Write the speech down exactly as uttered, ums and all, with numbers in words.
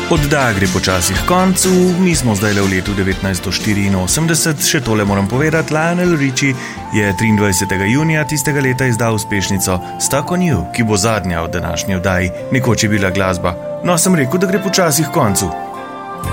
Oddaja gre počasi k koncu, mi smo zdaj le v letu devetnajststo štiriinosemdeset, še tole moram povedati, Lionel Richie je triindvajsetega junija tistega leta izdal uspešnico Stuck on You, ki bo zadnja v današnji oddaji, nekoč je bila glasba. No, sem rekel, da gre počasi k koncu.